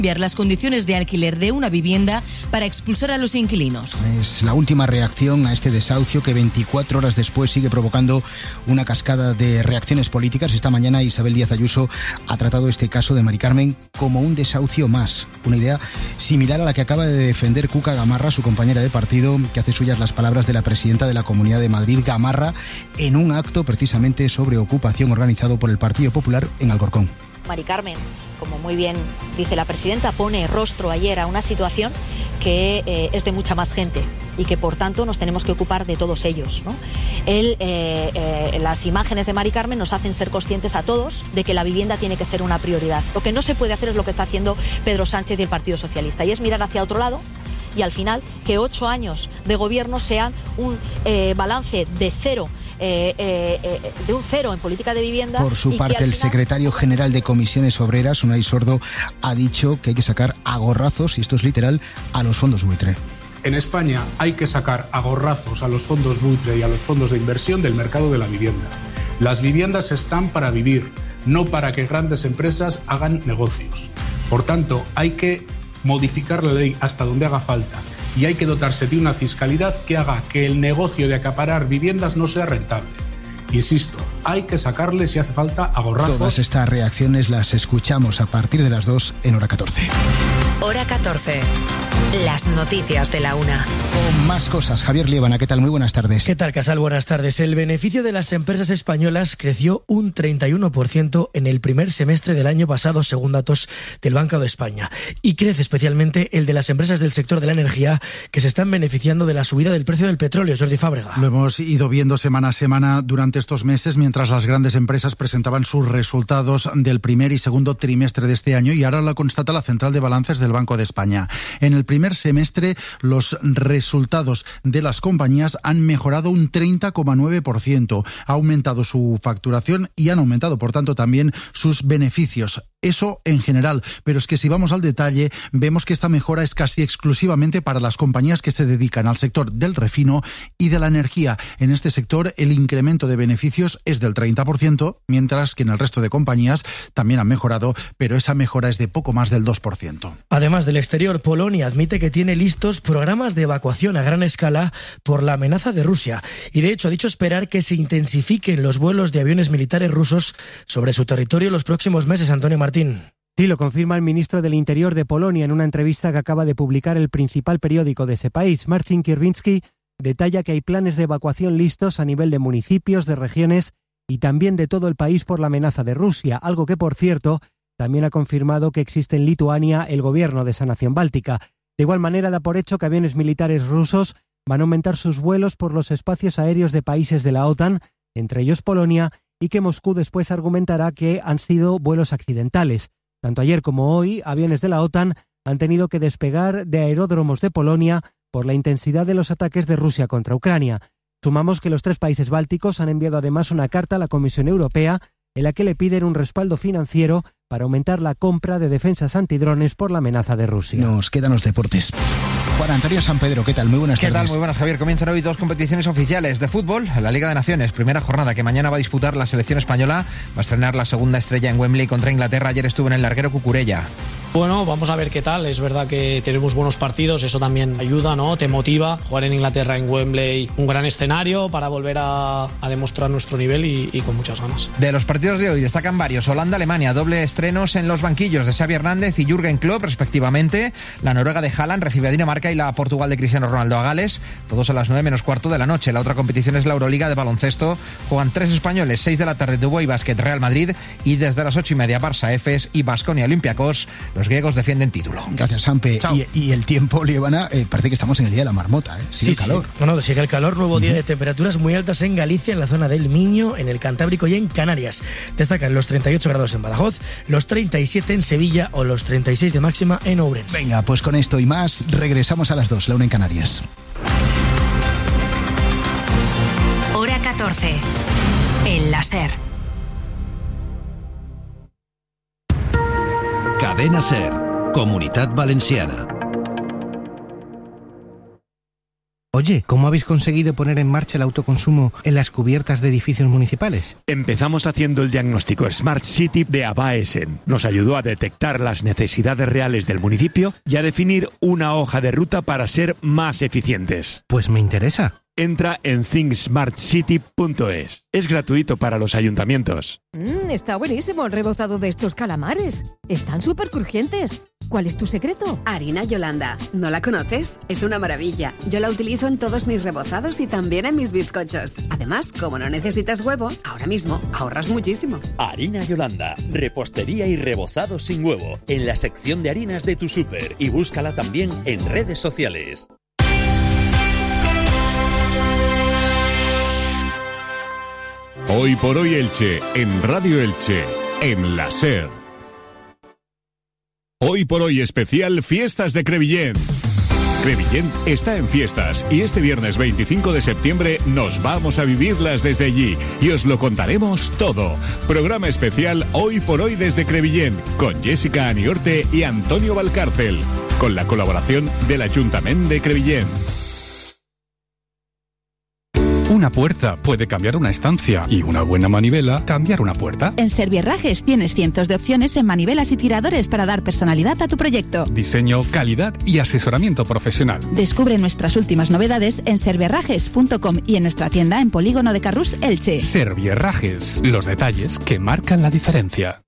cambiar las condiciones de alquiler de una vivienda para expulsar a los inquilinos. Es la última reacción a este desahucio que 24 horas después sigue provocando una cascada de reacciones políticas. Esta mañana Isabel Díaz Ayuso ha tratado este caso de Mari Carmen como un desahucio más, una idea similar a la que acaba de defender Cuca Gamarra, su compañera de partido, que hace suyas las palabras de la presidenta de la Comunidad de Madrid, Gamarra, en un acto precisamente sobre ocupación organizado por el Partido Popular en Alcorcón. Mari Carmen, como muy bien dice la presidenta, pone rostro ayer a una situación que es de mucha más gente y que por tanto nos tenemos que ocupar de todos ellos, ¿no? Las imágenes de Mari Carmen nos hacen ser conscientes a todos de que la vivienda tiene que ser una prioridad. Lo que no se puede hacer es lo que está haciendo Pedro Sánchez y el Partido Socialista, y es mirar hacia otro lado y al final que 8 años de gobierno sean un balance de cero. De un cero en política de vivienda. Por su parte, el secretario general de Comisiones Obreras, Unai Sordo, ha dicho que hay que sacar a gorrazos, y esto es literal, a los fondos buitre. En España hay que sacar a gorrazos a los fondos buitre y a los fondos de inversión del mercado de la vivienda. Las viviendas están para vivir, no para que grandes empresas hagan negocios. Por tanto, hay que modificar la ley hasta donde haga falta. Y hay que dotarse de una fiscalidad que haga que el negocio de acaparar viviendas no sea rentable. Insisto, hay que sacarle, si hace falta, a gorrazos. Todas estas reacciones las escuchamos a partir de las 2 en Hora 14. Hora 14. Las noticias de la una. Con más cosas, Javier Liébana, ¿qué tal? Muy buenas tardes. ¿Qué tal, Casal? Buenas tardes. El beneficio de las empresas españolas creció un 31% en el primer semestre del año pasado, según datos del Banco de España. Y crece especialmente el de las empresas del sector de la energía, que se están beneficiando de la subida del precio del petróleo. Jordi Fábrega. Lo hemos ido viendo semana a semana durante estos meses, mientras las grandes empresas presentaban sus resultados del primer y segundo trimestre de este año, y ahora lo constata la Central de Balances del Banco de España. En el primer semestre, los resultados de las compañías han mejorado un 30,9%. Ha aumentado su facturación y han aumentado, por tanto, también sus beneficios. Eso en general, pero es que si vamos al detalle, vemos que esta mejora es casi exclusivamente para las compañías que se dedican al sector del refino y de la energía. En este sector, el incremento de beneficios es del 30%, mientras que en el resto de compañías también han mejorado, pero esa mejora es de poco más del 2%. Además del exterior, Polonia admite que tiene listos programas de evacuación a gran escala por la amenaza de Rusia, y de hecho ha dicho esperar que se intensifiquen los vuelos de aviones militares rusos sobre su territorio los próximos meses. Antonio Martín. Sí, lo confirma el ministro del Interior de Polonia en una entrevista que acaba de publicar el principal periódico de ese país. Marcin Kierwiński detalla que hay planes de evacuación listos a nivel de municipios, de regiones y también de todo el país por la amenaza de Rusia, algo que, por cierto, también ha confirmado que existe en Lituania el gobierno de esa nación báltica. De igual manera, da por hecho que aviones militares rusos van a aumentar sus vuelos por los espacios aéreos de países de la OTAN, entre ellos Polonia, y que Moscú después argumentará que han sido vuelos accidentales. Tanto ayer como hoy, aviones de la OTAN han tenido que despegar de aeródromos de Polonia por la intensidad de los ataques de Rusia contra Ucrania. Sumamos que los 3 países bálticos han enviado además una carta a la Comisión Europea en la que le piden un respaldo financiero para aumentar la compra de defensas antidrones por la amenaza de Rusia. Nos quedan los deportes. Juan Antonio Sampedro, ¿qué tal? Muy buenas tardes. ¿Qué tal? Muy buenas, Javier. Comienzan hoy 2 competiciones oficiales de fútbol. La Liga de Naciones, primera jornada que mañana va a disputar la selección española. Va a estrenar la segunda estrella en Wembley contra Inglaterra. Ayer estuvo en el larguero Cucurella. Bueno, vamos a ver qué tal. Es verdad que tenemos buenos partidos, eso también ayuda, ¿no? Te motiva. Jugar en Inglaterra, en Wembley, un gran escenario para volver a demostrar nuestro nivel y con muchas ganas. De los partidos de hoy destacan varios. Holanda-Alemania, doble estrenos en los banquillos de Xavi Hernández y Jürgen Klopp, respectivamente. La Noruega de Haaland recibe a Dinamarca y la Portugal de Cristiano Ronaldo a Gales, todos a las 9:15 de la noche. La otra competición es la Euroliga de baloncesto. Juegan 3 españoles, 6 de la tarde, Dubái Basket Real Madrid, y desde las 8:30 Barça Efes y Baskonia Olympiacos. Los griegos defienden título. Gracias, Sampe. Y el tiempo, Liébana, parece que estamos en el día de la marmota, ¿eh? Sigue el calor. Sí. No, sigue el calor. Nuevo día de temperaturas muy altas en Galicia, en la zona del Miño, en el Cantábrico y en Canarias. Destacan los 38 grados en Badajoz, los 37 en Sevilla o los 36 de máxima en Ourense. Venga, pues con esto y más regresamos a las 2, la 1 en Canarias. Hora 14. En la SER. Cadena SER, Comunitat Valenciana. Oye, ¿cómo habéis conseguido poner en marcha el autoconsumo en las cubiertas de edificios municipales? Empezamos haciendo el diagnóstico Smart City de Abaesen. Nos ayudó a detectar las necesidades reales del municipio y a definir una hoja de ruta para ser más eficientes. Pues me interesa. Entra en thinksmartcity.es. Es gratuito para los ayuntamientos. Está buenísimo el rebozado de estos calamares. Están súper crujientes. ¿Cuál es tu secreto? Harina Yolanda. ¿No la conoces? Es una maravilla. Yo la utilizo en todos mis rebozados y también en mis bizcochos. Además, como no necesitas huevo, ahora mismo ahorras muchísimo. Harina Yolanda. Repostería y rebozado sin huevo. En la sección de harinas de tu súper. Y búscala también en redes sociales. Hoy por hoy Elche, en Radio Elche, en la SER. Hoy por hoy especial Fiestas de Crevillent. Crevillent está en fiestas y este viernes 25 de septiembre nos vamos a vivirlas desde allí y os lo contaremos todo. Programa especial Hoy por hoy desde Crevillent con Jessica Aniorte y Antonio Valcárcel, con la colaboración del Ayuntamiento de Crevillent. Una puerta puede cambiar una estancia y una buena manivela cambiar una puerta. En Servierrajes tienes cientos de opciones en manivelas y tiradores para dar personalidad a tu proyecto. Diseño, calidad y asesoramiento profesional. Descubre nuestras últimas novedades en servierrajes.com y en nuestra tienda en Polígono de Carrús, Elche. Servierrajes, los detalles que marcan la diferencia.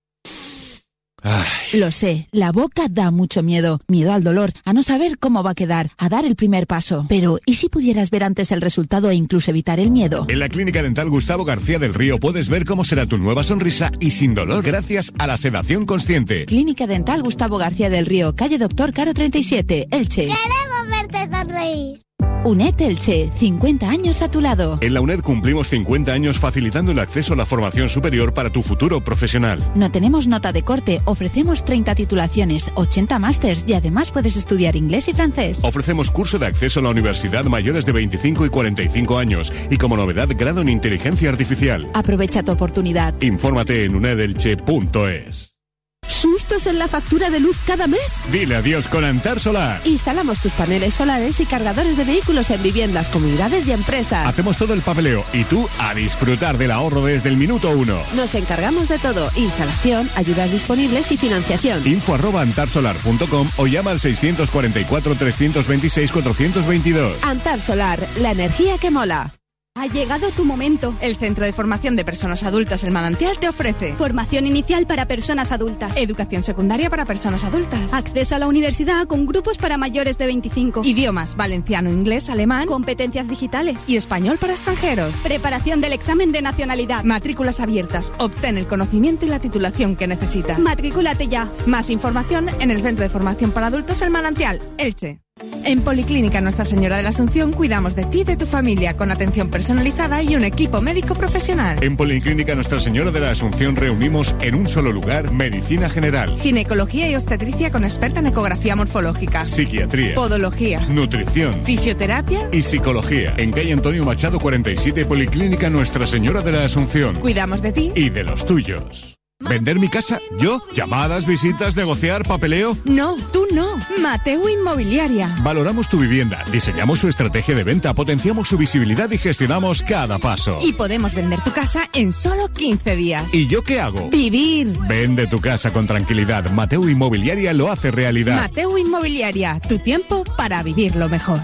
Ay. Lo sé, la boca da mucho miedo. Miedo al dolor, a no saber cómo va a quedar, a dar el primer paso. Pero, ¿y si pudieras ver antes el resultado e incluso evitar el miedo? En la Clínica Dental Gustavo García del Río puedes ver cómo será tu nueva sonrisa y sin dolor gracias a la sedación consciente. Clínica Dental Gustavo García del Río, calle Doctor Caro 37, Elche. ¡Queremos verte sonreír! UNED Elche, 50 años a tu lado. En la UNED cumplimos 50 años facilitando el acceso a la formación superior para tu futuro profesional. No tenemos nota de corte, ofrecemos 30 titulaciones, 80 másters y además puedes estudiar inglés y francés. Ofrecemos curso de acceso a la universidad mayores de 25 y 45 años y como novedad grado en inteligencia artificial. Aprovecha tu oportunidad. Infórmate en unedelche.es. ¿Sustos en la factura de luz cada mes? Dile adiós con Antar Solar. Instalamos tus paneles solares y cargadores de vehículos en viviendas, comunidades y empresas. Hacemos todo el papeleo y tú a disfrutar del ahorro desde el minuto 1. Nos encargamos de todo: instalación, ayudas disponibles y financiación. info@antarsolar.com o llama al 644 326 422. Antar Solar, la energía que mola. Ha llegado tu momento. El Centro de Formación de Personas Adultas El Manantial te ofrece formación inicial para personas adultas, educación secundaria para personas adultas, acceso a la universidad con grupos para mayores de 25, idiomas valenciano, inglés, alemán, competencias digitales y español para extranjeros, preparación del examen de nacionalidad, matrículas abiertas. Obtén el conocimiento y la titulación que necesitas. Matricúlate ya. Más información en el Centro de Formación para Adultos El Manantial, Elche. En Policlínica Nuestra Señora de la Asunción cuidamos de ti y de tu familia con atención personalizada y un equipo médico profesional. En Policlínica Nuestra Señora de la Asunción reunimos en un solo lugar medicina general, ginecología y obstetricia con experta en ecografía morfológica, psiquiatría, podología, nutrición, fisioterapia y psicología. En calle Antonio Machado 47, Policlínica Nuestra Señora de la Asunción. Cuidamos de ti y de los tuyos. ¿Vender mi casa? ¿Yo? ¿Llamadas, visitas, negociar, papeleo? No, tú no. Mateu Inmobiliaria. Valoramos tu vivienda, diseñamos su estrategia de venta, potenciamos su visibilidad y gestionamos cada paso. Y podemos vender tu casa en solo 15 días. ¿Y yo qué hago? Vivir. Vende tu casa con tranquilidad. Mateu Inmobiliaria lo hace realidad. Mateu Inmobiliaria, tu tiempo para vivirlo mejor.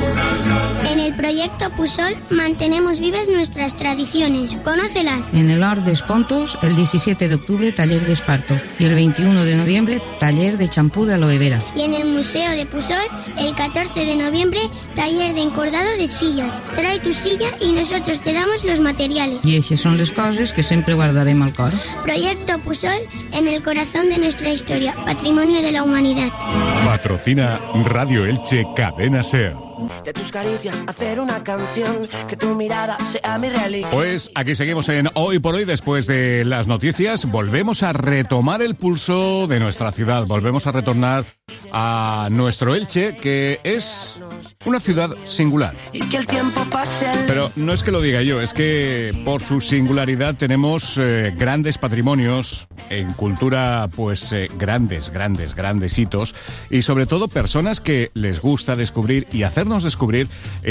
En el proyecto Pusol mantenemos vivas nuestras tradiciones. Conócelas. En el Hort d'Espontos, el 17 de octubre, taller de esparto. Y el 21 de noviembre, taller de champú de aloe vera. Y en el Museo de Pusol, el 14 de noviembre, taller de encordado de sillas. Trae tu silla y nosotros te damos los materiales. I aquestes són les coses que sempre guardarem al cor. Proyecto Pusol en el corazón de nuestra historia, patrimonio de la humanidad. Patrocina Radio Elche Cadena SER. De tus caricias hacer una canción, que tu mirada sea mi realidad. Pues aquí seguimos en Hoy por Hoy. Después de las noticias volvemos a retomar el pulso de nuestra ciudad. Volvemos a retornar a nuestro Elche, que es Una ciudad singular. Y que el tiempo pase. Pero no es que lo diga yo, es que por su singularidad tenemos grandes patrimonios en cultura, pues grandes hitos, y sobre todo personas que les gusta descubrir y hacernos descubrir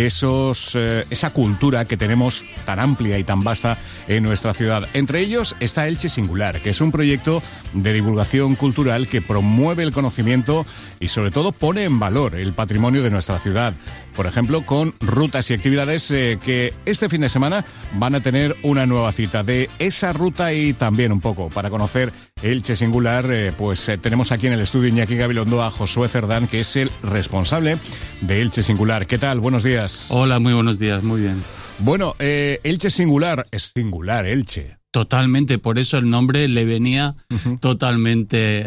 esa cultura que tenemos tan amplia y tan vasta en nuestra ciudad. Entre ellos está Elche Singular, que es un proyecto de divulgación cultural que promueve el conocimiento y sobre todo pone en valor el patrimonio de nuestra ciudad. Por ejemplo, con rutas y actividades que este fin de semana van a tener una nueva cita. De esa ruta y también un poco para conocer Elche Singular, tenemos aquí en el estudio Iñaki Gabilondo a Josué Cerdán, que es el responsable de Elche Singular. ¿Qué tal? Buenos días. Hola, muy buenos días, muy bien. Bueno, Elche Singular es singular, Elche. Totalmente, por eso el nombre le venía totalmente...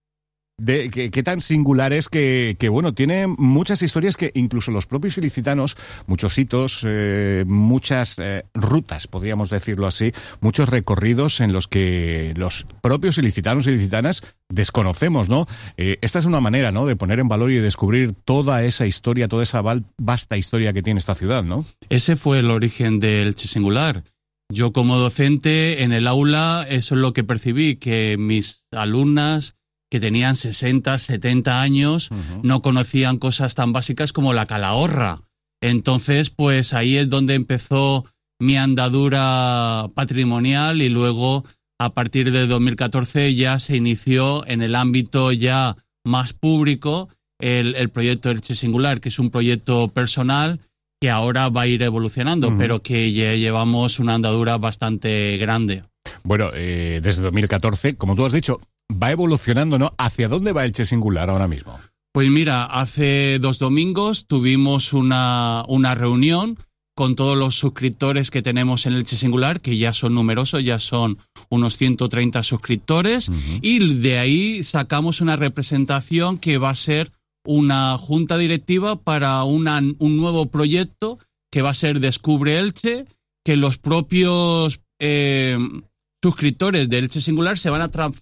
¿Qué tan singular es que tiene muchas historias que incluso los propios ilicitanos, muchos hitos, muchas rutas, podríamos decirlo así, muchos recorridos en los que los propios ilicitanos y ilicitanas desconocemos, ¿no? Esta es una manera, ¿no?, de poner en valor y de descubrir toda esa historia, toda esa vasta historia que tiene esta ciudad, ¿no? Ese fue el origen del Elche Singular. Yo como docente en el aula, eso es lo que percibí, que mis alumnas que tenían 60, 70 años, no conocían cosas tan básicas como la calahorra. Entonces, pues ahí es donde empezó mi andadura patrimonial y luego, a partir de 2014, ya se inició en el ámbito ya más público el proyecto Elche Singular, que es un proyecto personal que ahora va a ir evolucionando, pero que ya llevamos una andadura bastante grande. Bueno, desde 2014, como tú has dicho, va evolucionando, ¿no? ¿Hacia dónde va Elche Singular ahora mismo? Pues mira, hace 2 domingos tuvimos una reunión con todos los suscriptores que tenemos en Elche Singular, que ya son numerosos, ya son unos 130 suscriptores, y de ahí sacamos una representación que va a ser una junta directiva para un nuevo proyecto que va a ser Descubre Elche, que los propios suscriptores de Elche Singular se van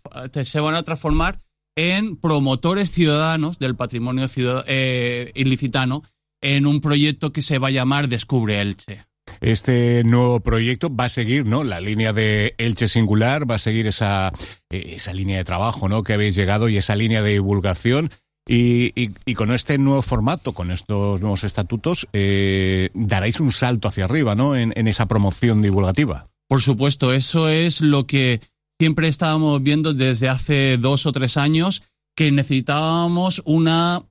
a transformar en promotores ciudadanos del patrimonio ilicitano en un proyecto que se va a llamar Descubre Elche. Este nuevo proyecto va a seguir, ¿no?, la línea de Elche Singular, va a seguir esa línea de trabajo, ¿no?, que habéis llegado, y esa línea de divulgación. Y con este nuevo formato, con estos nuevos estatutos, daréis un salto hacia arriba, ¿no?, en esa promoción divulgativa. Por supuesto, eso es lo que siempre estábamos viendo desde hace 2 o 3 años, que necesitábamos una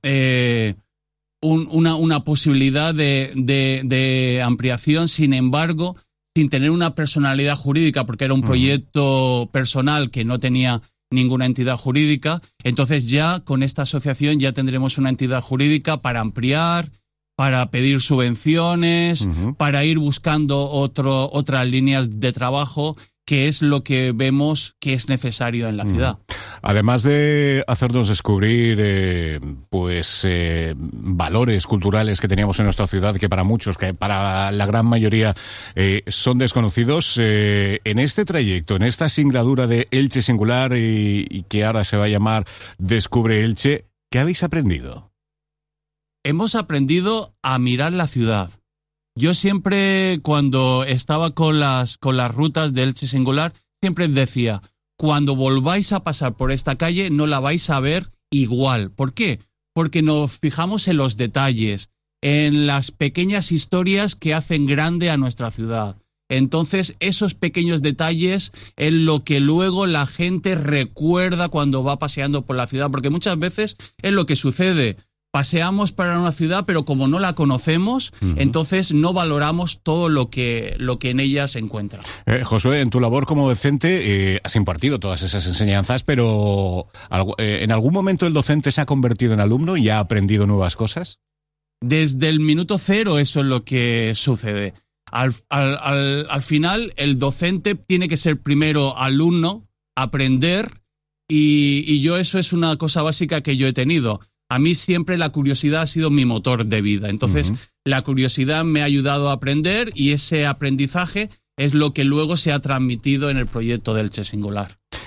posibilidad de ampliación, sin embargo, sin tener una personalidad jurídica, porque era un proyecto personal que no tenía ninguna entidad jurídica. Entonces ya con esta asociación ya tendremos una entidad jurídica para ampliar, para pedir subvenciones, para ir buscando otras líneas de trabajo, que es lo que vemos que es necesario en la ciudad. Además de hacernos descubrir valores culturales que teníamos en nuestra ciudad, que para muchos, que para la gran mayoría son desconocidos, en este trayecto, en esta singladura de Elche Singular y que ahora se va a llamar Descubre Elche, ¿qué habéis aprendido? Hemos aprendido a mirar la ciudad. Yo siempre, cuando estaba con las rutas de Elche Singular, siempre decía, cuando volváis a pasar por esta calle no la vais a ver igual. ¿Por qué? Porque nos fijamos en los detalles, en las pequeñas historias que hacen grande a nuestra ciudad. Entonces, esos pequeños detalles es lo que luego la gente recuerda cuando va paseando por la ciudad, porque muchas veces es lo que sucede. Paseamos para una ciudad, pero como no la conocemos, entonces no valoramos todo lo que en ella se encuentra. Josué, en tu labor como docente has impartido todas esas enseñanzas, pero ¿en algún momento el docente se ha convertido en alumno y ha aprendido nuevas cosas? Desde el minuto cero eso es lo que sucede. Al final, el docente tiene que ser primero alumno, aprender, y yo eso es una cosa básica que yo he tenido. A mí siempre la curiosidad ha sido mi motor de vida. Entonces, la curiosidad me ha ayudado a aprender, y ese aprendizaje es lo que luego se ha transmitido en el proyecto de Elche Singular.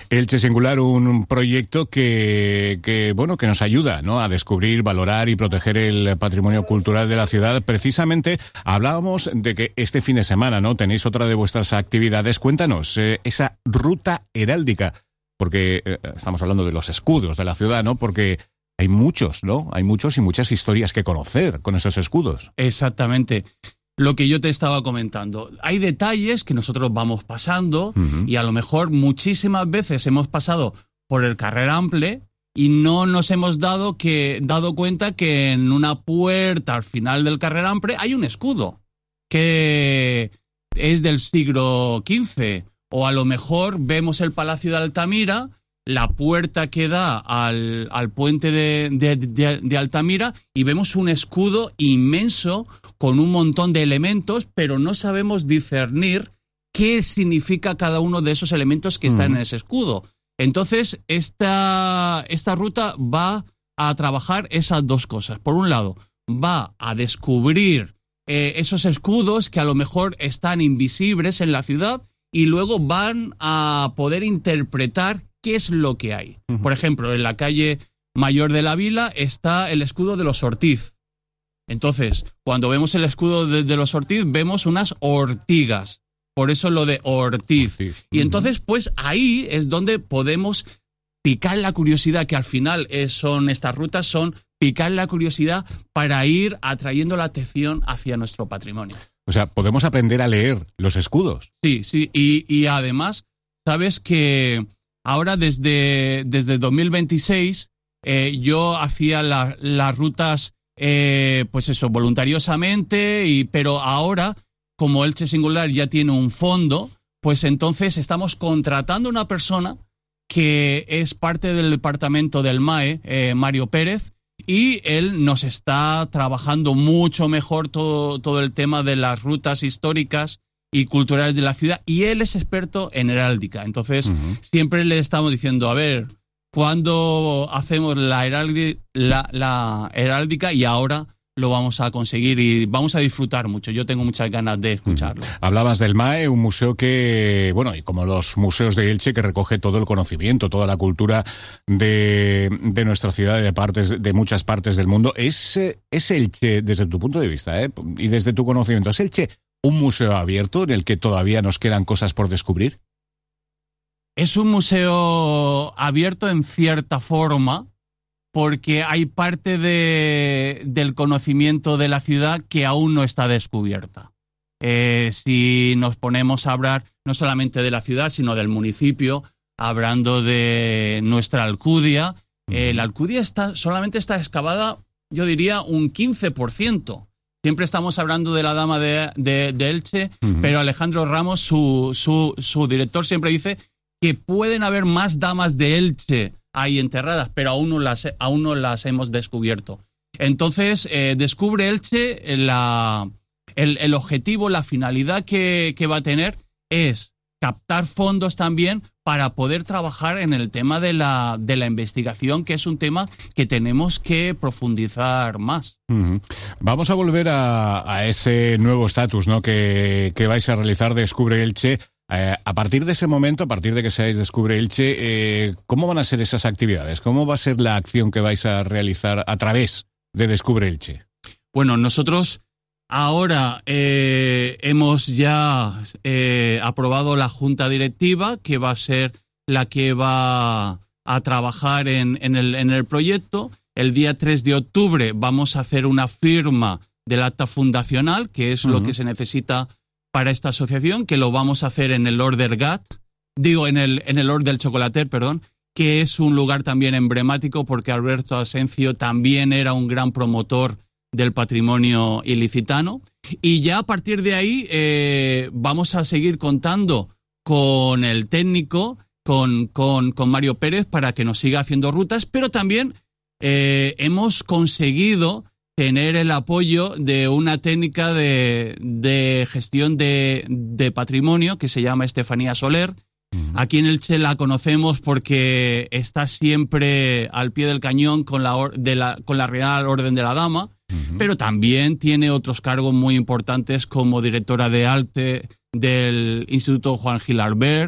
Elche Singular, un proyecto que nos ayuda, ¿no?, a descubrir, valorar y proteger el patrimonio cultural de la ciudad. Precisamente hablábamos de que este fin de semana, ¿no?, tenéis otra de vuestras actividades. Cuéntanos, esa ruta heráldica, porque estamos hablando de los escudos de la ciudad, ¿no?, porque hay muchos, ¿no? Hay muchos y muchas historias que conocer con esos escudos. Exactamente. Lo que yo te estaba comentando. Hay detalles que nosotros vamos pasando y a lo mejor muchísimas veces hemos pasado por el Carrer Ample y no nos hemos dado cuenta que en una puerta al final del Carrer Ample hay un escudo que es del siglo XV. O a lo mejor vemos el Palacio de Altamira, la puerta que da al puente de Altamira, y vemos un escudo inmenso con un montón de elementos, pero no sabemos discernir qué significa cada uno de esos elementos que están en ese escudo. Entonces, esta ruta va a trabajar esas dos cosas. Por un lado, va a descubrir esos escudos que a lo mejor están invisibles en la ciudad, y luego van a poder interpretar qué es lo que hay. Por ejemplo, en la calle Mayor de la Vila está el escudo de los Ortiz. Entonces, cuando vemos el escudo de los Ortiz, vemos unas ortigas. Por eso lo de Ortiz. Y entonces, pues ahí es donde podemos picar la curiosidad, que al final son estas rutas, son picar la curiosidad para ir atrayendo la atención hacia nuestro patrimonio. O sea, podemos aprender a leer los escudos. Sí, y además, sabes que ahora desde 2026 yo hacía las rutas, pues eso, voluntariosamente, pero ahora, como Elche Singular ya tiene un fondo, pues entonces estamos contratando a una persona que es parte del departamento del MAE, Mario Pérez, y él nos está trabajando mucho mejor todo el tema de las rutas históricas y culturales de la ciudad, y él es experto en heráldica. Entonces, siempre le estamos diciendo, a ver, ¿cuándo hacemos la heráldica? Y ahora lo vamos a conseguir y vamos a disfrutar mucho. Yo tengo muchas ganas de escucharlo. Hablabas del MAE, un museo que, y como los museos de Elche, que recoge todo el conocimiento, toda la cultura de nuestra ciudad y de muchas partes del mundo. ¿Es Elche, desde tu punto de vista, y desde tu conocimiento, es Elche un museo abierto en el que todavía nos quedan cosas por descubrir? Es un museo abierto en cierta forma, porque hay parte del conocimiento de la ciudad que aún no está descubierta. Si nos ponemos a hablar no solamente de la ciudad, sino del municipio, hablando de nuestra Alcudia, la Alcudia solamente está excavada, yo diría, un 15%. Siempre estamos hablando de la Dama de Elche, pero Alejandro Ramos, su director, siempre dice que pueden haber más damas de Elche ahí enterradas, pero aún no las hemos descubierto. Entonces, descubre Elche, el objetivo, la finalidad que va a tener es captar fondos también para poder trabajar en el tema de la investigación, que es un tema que tenemos que profundizar más. Vamos a volver a ese nuevo estatus, ¿no?, que vais a realizar, Descubre Elche. A partir de ese momento, a partir de que seáis Descubre Elche, ¿cómo van a ser esas actividades? ¿Cómo va a ser la acción que vais a realizar a través de Descubre Elche? Bueno, nosotros ahora hemos ya aprobado la junta directiva, que va a ser la que va a trabajar en el proyecto. El día 3 de octubre vamos a hacer una firma del acta fundacional, que es lo que se necesita para esta asociación, que lo vamos a hacer en el Hort del Gat, en el Hort del Chocolater, que es un lugar también emblemático, porque Alberto Asencio también era un gran promotor del patrimonio ilicitano. Y ya a partir de ahí vamos a seguir contando con el técnico, con Mario Pérez, para que nos siga haciendo rutas, pero también hemos conseguido tener el apoyo de una técnica de gestión de patrimonio que se llama Estefanía Soler. Aquí en Elche la conocemos porque está siempre al pie del cañón con la Real Orden de la Dama, pero también tiene otros cargos muy importantes como directora de arte del Instituto Juan Gil Albert,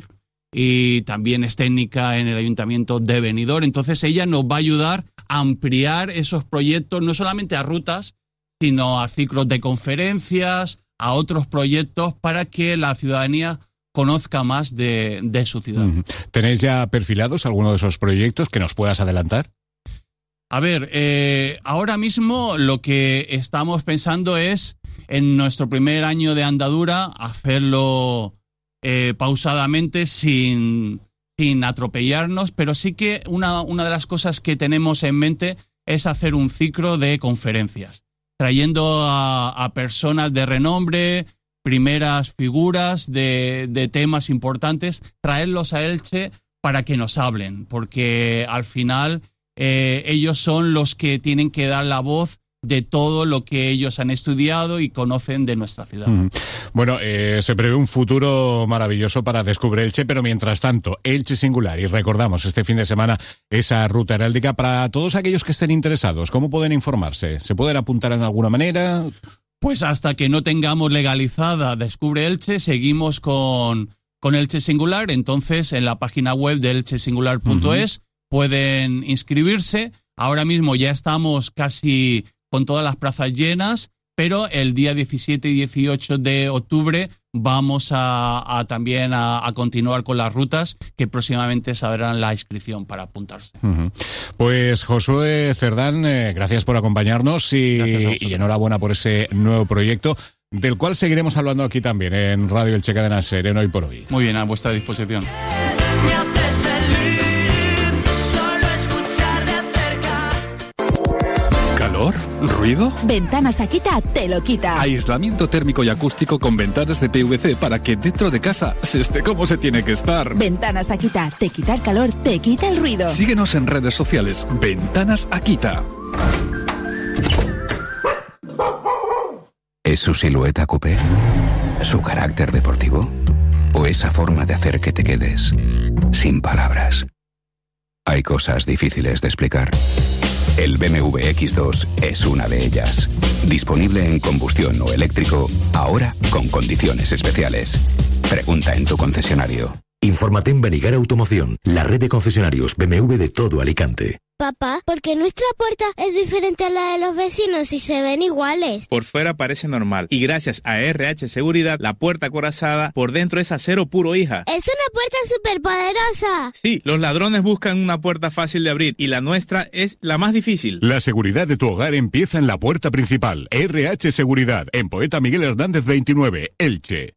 y también es técnica en el Ayuntamiento de Benidorm. Entonces ella nos va a ayudar a ampliar esos proyectos, no solamente a rutas, sino a ciclos de conferencias, a otros proyectos para que la ciudadanía conozca más de su ciudad. ¿Tenéis ya perfilados alguno de esos proyectos que nos puedas adelantar? A ver, ahora mismo lo que estamos pensando es, en nuestro primer año de andadura, hacerlo pausadamente, sin atropellarnos, pero sí que una de las cosas que tenemos en mente es hacer un ciclo de conferencias, trayendo a personas de renombre, primeras figuras de temas importantes, traerlos a Elche para que nos hablen, porque al final ellos son los que tienen que dar la voz de todo lo que ellos han estudiado y conocen de nuestra ciudad. Bueno, se prevé un futuro maravilloso para Descubre Elche, pero mientras tanto, Elche Singular, y recordamos este fin de semana esa ruta heráldica para todos aquellos que estén interesados. ¿Cómo pueden informarse? ¿Se pueden apuntar en alguna manera? Pues hasta que no tengamos legalizada Descubre Elche, seguimos con Elche Singular. Entonces, en la página web de elchesingular.es pueden inscribirse. Ahora mismo ya estamos casi con todas las plazas llenas, pero el día 17 y 18 de octubre vamos también a continuar con las rutas, que próximamente sabrán la inscripción para apuntarse. Pues Josué Cerdán, gracias por acompañarnos y enhorabuena por ese nuevo proyecto, del cual seguiremos hablando aquí también en Radio Elche Cadena SER en Hoy por Hoy. Muy bien, a vuestra disposición. ¿Calor? ¿Ruido? Ventanas Akita te lo quita. Aislamiento térmico y acústico con ventanas de PVC para que dentro de casa se esté como se tiene que estar. Ventanas Akita, te quita el calor, te quita el ruido. Síguenos en redes sociales. Ventanas Akita. ¿Es su silueta coupé? ¿Su carácter deportivo? ¿O esa forma de hacer que te quedes sin palabras? Hay cosas difíciles de explicar. El BMW X2 es una de ellas. Disponible en combustión o eléctrico, ahora con condiciones especiales. Pregunta en tu concesionario. Infórmate en Benigar Automoción, la red de concesionarios BMW de todo Alicante. Papá, ¿por qué nuestra puerta es diferente a la de los vecinos y se ven iguales? Por fuera parece normal y gracias a RH Seguridad, la puerta acorazada por dentro es acero puro, hija. ¡Es una puerta superpoderosa! Sí, los ladrones buscan una puerta fácil de abrir y la nuestra es la más difícil. La seguridad de tu hogar empieza en la puerta principal. RH Seguridad, en Poeta Miguel Hernández 29, Elche.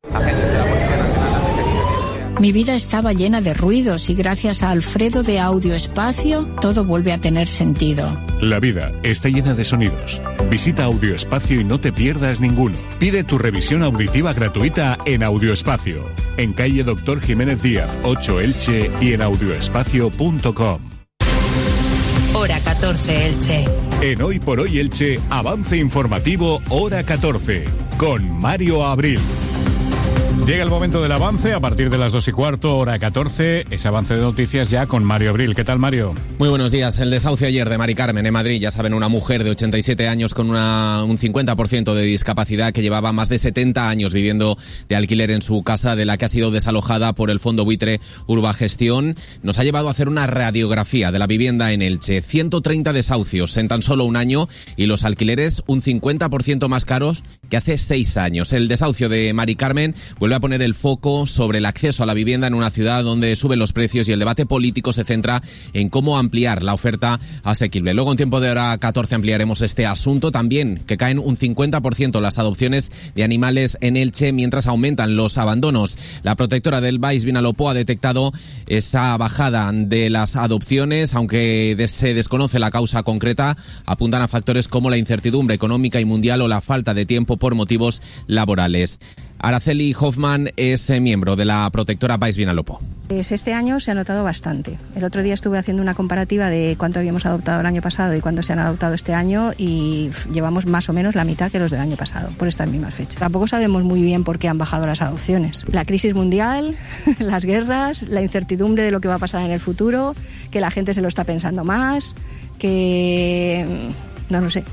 Mi vida estaba llena de ruidos y gracias a Alfredo de Audio Espacio todo vuelve a tener sentido. La vida está llena de sonidos. Visita Audio Espacio y no te pierdas ninguno. Pide tu revisión auditiva gratuita en Audio Espacio, en calle Doctor Jiménez Díaz, 8 Elche y en audioespacio.com. Hora 14 Elche. En Hoy por Hoy Elche, avance informativo Hora 14, con Mario Abril. Llega el momento del avance a partir de las 2:15, hora 14, ese avance de noticias ya con Mario Abril. ¿Qué tal, Mario? Muy buenos días. El desahucio ayer de Mari Carmen en Madrid, ya saben, una mujer de 87 años con un 50% de discapacidad que llevaba más de 70 años viviendo de alquiler en su casa, de la que ha sido desalojada por el fondo buitre Urbagestión. Nos ha llevado a hacer una radiografía de la vivienda en Elche. 130 desahucios en tan solo un año y los alquileres un 50% más caros que hace 6 años. El desahucio de Mari Carmen vuelve a poner el foco sobre el acceso a la vivienda en una ciudad donde suben los precios y el debate político se centra en cómo ampliar la oferta asequible. Luego en tiempo de hora 14 ampliaremos este asunto. También que caen un 50% las adopciones de animales en Elche mientras aumentan los abandonos. La protectora del Baix Vinalopó ha detectado esa bajada de las adopciones, aunque se desconoce la causa concreta. Apuntan a factores como la incertidumbre económica y mundial o la falta de tiempo por motivos laborales. Araceli Hoffman es miembro de la protectora Baix Vinalopó. Pues este año se ha notado bastante. El otro día estuve haciendo una comparativa de cuánto habíamos adoptado el año pasado y cuánto se han adoptado este año y llevamos más o menos la mitad que los del año pasado, por estas mismas fechas. Tampoco sabemos muy bien por qué han bajado las adopciones. La crisis mundial, las guerras, la incertidumbre de lo que va a pasar en el futuro, que la gente se lo está pensando más, que no lo sé.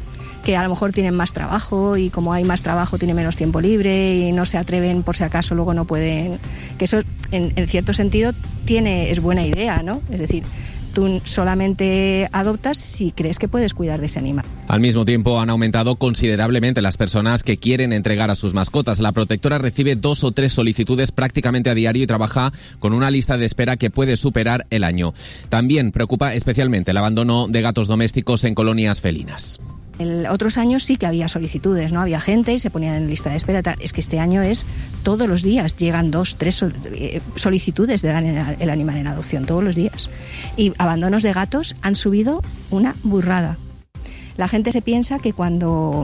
que a lo mejor tienen más trabajo y como hay más trabajo tienen menos tiempo libre y no se atreven por si acaso luego no pueden, que eso en cierto sentido es buena idea, ¿no? Es decir, tú solamente adoptas si crees que puedes cuidar de ese animal. Al mismo tiempo han aumentado considerablemente las personas que quieren entregar a sus mascotas. La protectora recibe 2 o 3 solicitudes prácticamente a diario y trabaja con una lista de espera que puede superar el año. También preocupa especialmente el abandono de gatos domésticos en colonias felinas. Otros años sí que había solicitudes, ¿no? Había gente y se ponían en lista de espera. Es que este año es todos los días, llegan 2, 3 solicitudes de dar el animal en adopción, todos los días. Y abandonos de gatos han subido una burrada. La gente se piensa que cuando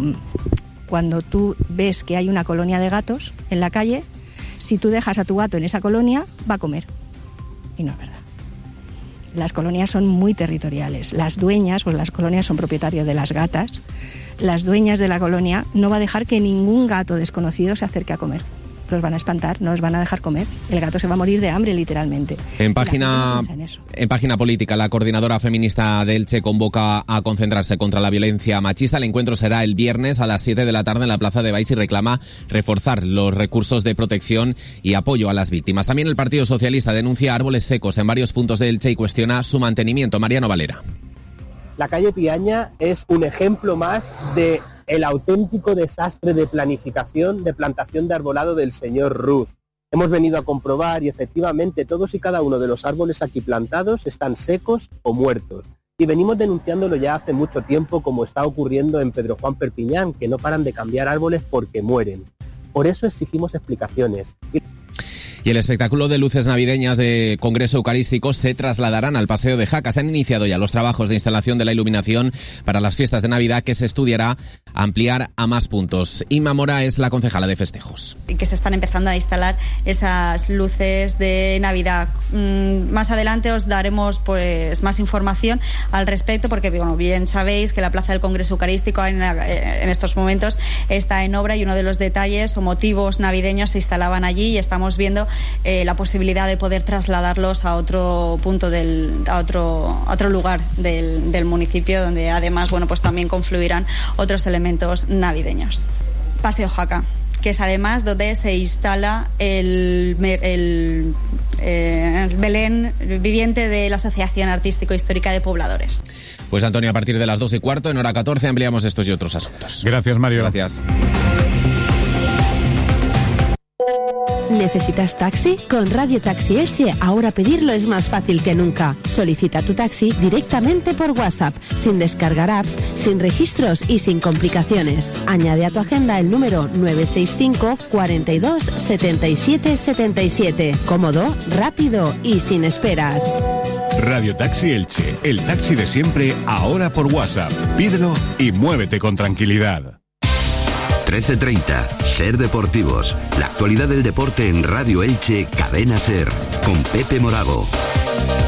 tú ves que hay una colonia de gatos en la calle, si tú dejas a tu gato en esa colonia, va a comer. Y no es verdad. Las colonias son muy territoriales. Las dueñas, pues las colonias son propietarias de las gatas. Las dueñas de la colonia no va a dejar que ningún gato desconocido se acerque a comer. Los van a espantar, no los van a dejar comer. El gato se va a morir de hambre, literalmente. En página política, la coordinadora feminista de Elche convoca a concentrarse contra la violencia machista. El encuentro será el viernes a las 7 de la tarde en la Plaza de Baix y reclama reforzar los recursos de protección y apoyo a las víctimas. También el Partido Socialista denuncia árboles secos en varios puntos de Elche y cuestiona su mantenimiento. Mariano Valera. La calle Piaña es un ejemplo más de el auténtico desastre de planificación de plantación de arbolado del señor Ruz. Hemos venido a comprobar y efectivamente todos y cada uno de los árboles aquí plantados están secos o muertos. Y venimos denunciándolo ya hace mucho tiempo, como está ocurriendo en Pedro Juan Perpiñán, que no paran de cambiar árboles porque mueren. Por eso exigimos explicaciones. Y el espectáculo de luces navideñas de Congreso Eucarístico se trasladarán al Paseo de Jaca. Se han iniciado ya los trabajos de instalación de la iluminación para las fiestas de Navidad, que se estudiará ampliar a más puntos. Inma Mora es la concejala de festejos. Y que se están empezando a instalar esas luces de Navidad. Más adelante os daremos pues más información al respecto, porque bueno, bien sabéis que la Plaza del Congreso Eucarístico en estos momentos está en obra y uno de los detalles o motivos navideños se instalaban allí y estamos viendo la posibilidad de poder trasladarlos a otro punto a otro lugar del municipio, donde además bueno pues también confluirán otros elementos navideños. Paseo Jaca, que es además donde se instala el Belén viviente de la Asociación Artístico-Histórica de Pobladores. Pues Antonio, a partir de las 2:15, en hora 14, ampliamos estos y otros asuntos. Gracias, Mario. Gracias. ¿Necesitas taxi? Con Radio Taxi Elche ahora pedirlo es más fácil que nunca. Solicita tu taxi directamente por WhatsApp, sin descargar apps, sin registros y sin complicaciones. Añade a tu agenda el número 965 42 77 77. Cómodo, rápido y sin esperas. Radio Taxi Elche, el taxi de siempre, ahora por WhatsApp. Pídelo y muévete con tranquilidad. 13:30, Ser Deportivos. La actualidad del deporte en Radio Elche, Cadena Ser, con Pepe Morago.